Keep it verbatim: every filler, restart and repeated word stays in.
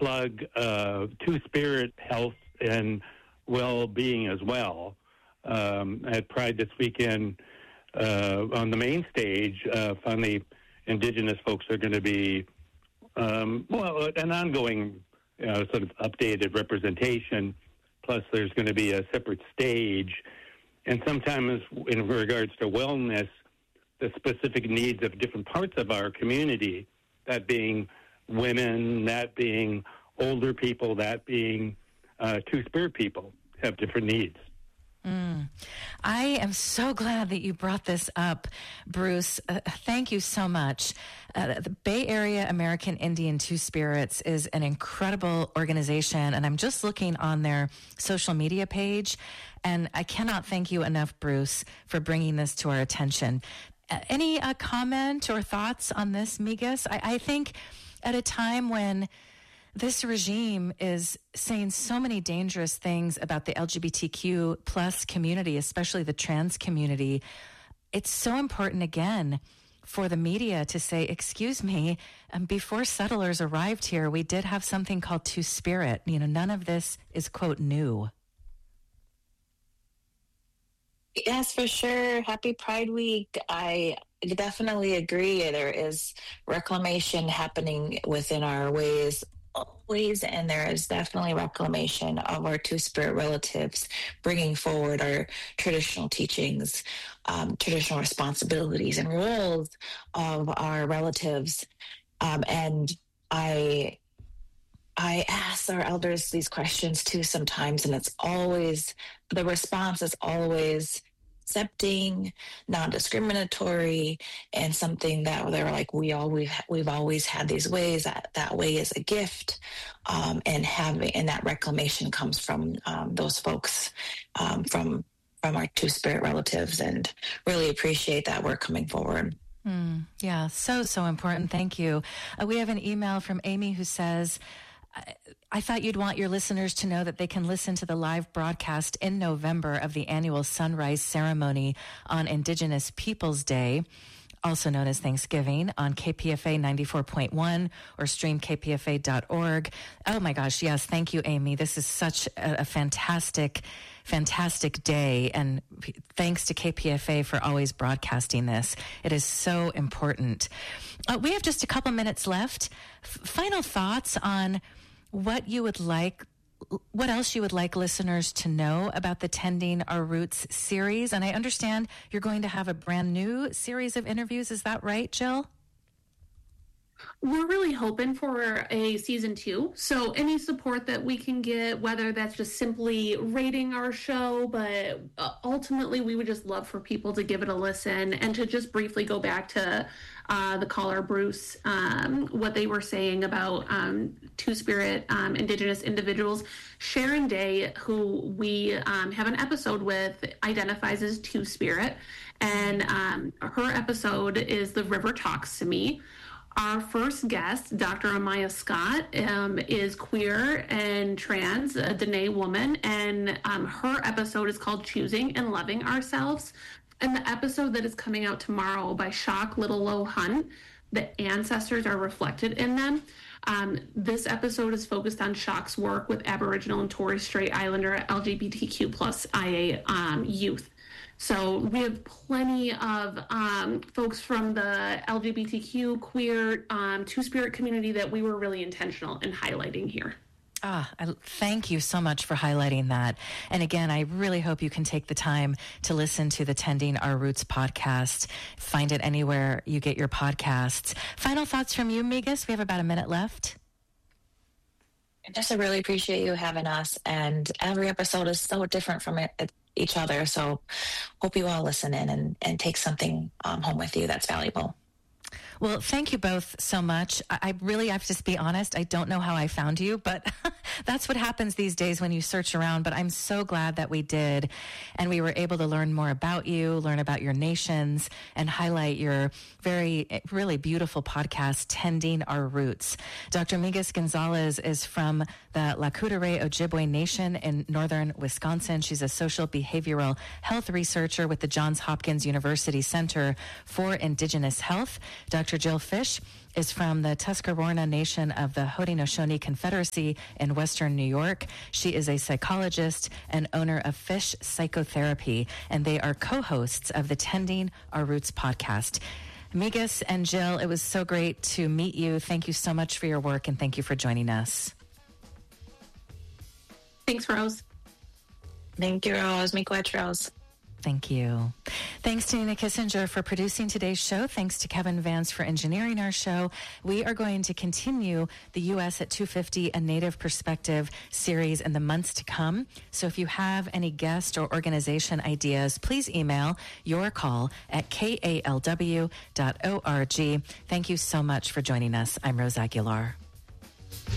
plug uh, Two-Spirit Health and Well-Being as well. Um, at Pride this weekend, uh, on the main stage, uh, finally, Indigenous folks are going to be, um, well, an ongoing uh, sort of updated representation, plus there's going to be a separate stage. And sometimes in regards to wellness, the specific needs of different parts of our community, that being women, that being older people, that being uh, Two-Spirit people, have different needs. Mm. I am so glad that you brought this up, Bruce. Uh, thank you so much. Uh, the Bay Area American Indian Two Spirits is an incredible organization, and I'm just looking on their social media page, and I cannot thank you enough, Bruce, for bringing this to our attention. Uh, any uh, comment or thoughts on this, Migas? I, I think at a time when this regime is saying so many dangerous things about the L G B T Q plus community, especially the trans community, it's so important, again, for the media to say, excuse me, um, before settlers arrived here, we did have something called Two-Spirit. You know, none of this is, quote, new. Yes, for sure. Happy Pride Week. I definitely agree. There is reclamation happening within our ways always, and there is definitely reclamation of our Two-Spirit relatives, bringing forward our traditional teachings, um, traditional responsibilities and roles of our relatives. Um, and I I ask our elders these questions too sometimes, and it's always, the response is always accepting, non-discriminatory, and something that they're like, we always we've always had these ways. That that way is a gift, um, and having and that reclamation comes from um, those folks, um, from from our Two-Spirit relatives, and really appreciate that work coming forward. Mm, yeah, so so important. Thank you. Uh, we have an email from Amy who says, I thought you'd want your listeners to know that they can listen to the live broadcast in November of the annual sunrise ceremony on Indigenous Peoples Day, also known as Thanksgiving, on K P F A ninety-four point one or stream k p f a dot org. Oh my gosh, yes, thank you, Amy. This is such a, a fantastic, fantastic day, and thanks to K P F A for always broadcasting this. It is so important. Uh, we have just a couple minutes left. F- final thoughts on what you would like, what else you would like listeners to know about the Tending Our Roots series. And I understand you're going to have a brand new series of interviews. Is that right, Jill? We're really hoping for a season two. So any support that we can get, whether that's just simply rating our show, but ultimately we would just love for people to give it a listen, and to just briefly go back to uh, the caller, Bruce, um, what they were saying about um, Two-Spirit um, Indigenous individuals. Sharon Day, who we um, have an episode with, identifies as Two-Spirit, and um, her episode is The River Talks to Me. Our first guest, Doctor Amaya Scott, um, is queer and trans, a Dene woman, and um, her episode is called Choosing and Loving Ourselves. And the episode that is coming out tomorrow by Shock Little Low Hunt, the ancestors are reflected in them. Um, this episode is focused on Shock's work with Aboriginal and Torres Strait Islander L G B T Q plus I A um, youth. So we have plenty of um, folks from the L G B T Q, queer, um, Two-Spirit community that we were really intentional in highlighting here. Ah, I, thank you so much for highlighting that. And again, I really hope you can take the time to listen to the Tending Our Roots podcast. Find it anywhere you get your podcasts. Final thoughts from you, Migas? We have about a minute left. Just I really appreciate you having us, and every episode is so different from it, each other. So hope you all listen in and, and take something um, home with you that's valuable. Well, thank you both so much. I, I really have to just be honest. I don't know how I found you, but that's what happens these days when you search around. But I'm so glad that we did. And we were able to learn more about you, learn about your nations, and highlight your very, really beautiful podcast, Tending Our Roots. Doctor Migas Gonzalez is from the Lakudere Ojibwe Nation in northern Wisconsin. She's a social behavioral health researcher with the Johns Hopkins University Center for Indigenous Health. Doctor Jill Fish is from the Tuscarora Nation of the Haudenosaunee Confederacy in Western New York. She is a psychologist and owner of Fish Psychotherapy, and they are co-hosts of the Tending Our Roots podcast. Migas and Jill, it was so great to meet you. Thank you so much for your work, and thank you for joining us. Thanks, Rose. Thank you, Rose. Miigwech, Rose. Thank you. Thanks to Nina Kissinger for producing today's show. Thanks to Kevin Vance for engineering our show. We are going to continue the U S at two fifty, a Native Perspective series in the months to come. So if you have any guest or organization ideas, please email your call at k a l w dot org. Thank you so much for joining us. I'm Rose Aguilar.